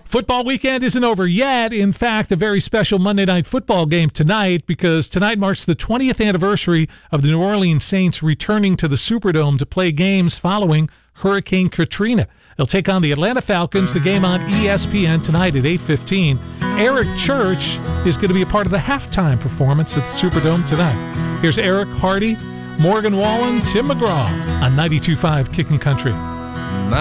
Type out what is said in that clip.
Football weekend isn't over yet. In fact, a very special Monday Night Football game tonight, because tonight marks the 20th anniversary of the New Orleans Saints returning to the Superdome to play games following Hurricane Katrina. They'll take on the Atlanta Falcons, the game on ESPN tonight at 8:15. Eric Church is going to be a part of the halftime performance at the Superdome tonight. Here's Eric Hardy, Morgan Wallen, Tim McGraw on 92.5 Kickin' Country.